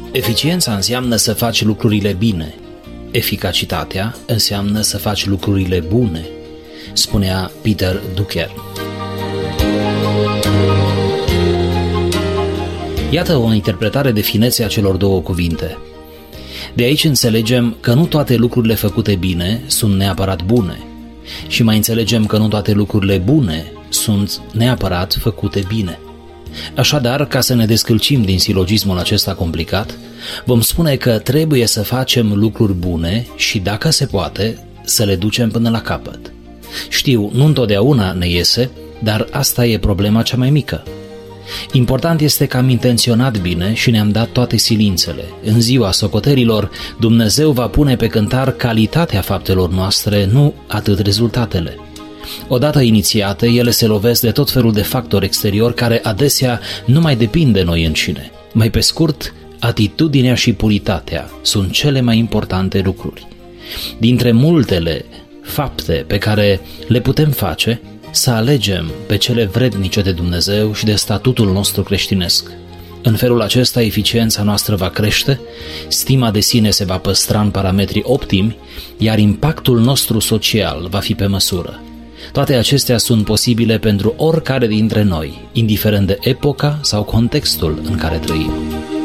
Eficiența înseamnă să faci lucrurile bine. Eficacitatea înseamnă să faci lucrurile bune, spunea Peter Drucker. Iată o interpretare de finețe a celor două cuvinte. De aici înțelegem că nu toate lucrurile făcute bine sunt neapărat bune și mai înțelegem că nu toate lucrurile bune sunt neapărat făcute bine. Așadar, ca să ne descălcim din silogismul acesta complicat, vom spune că trebuie să facem lucruri bune și, dacă se poate, să le ducem până la capăt. Știu, nu întotdeauna ne iese, dar asta e problema cea mai mică. Important este că am intenționat bine și ne-am dat toate silințele. În ziua socoterilor, Dumnezeu va pune pe cântar calitatea faptelor noastre, nu atât rezultatele. Odată inițiate, ele se lovesc de tot felul de factori exteriori care adesea nu mai depind de noi înșine. Mai pe scurt, atitudinea și puritatea sunt cele mai importante lucruri. Dintre multele fapte pe care le putem face, să alegem pe cele vrednice de Dumnezeu și de statutul nostru creștinesc. În felul acesta, eficiența noastră va crește, stima de sine se va păstra în parametri optimi, iar impactul nostru social va fi pe măsură. Toate acestea sunt posibile pentru oricare dintre noi, indiferent de epoca sau contextul în care trăim.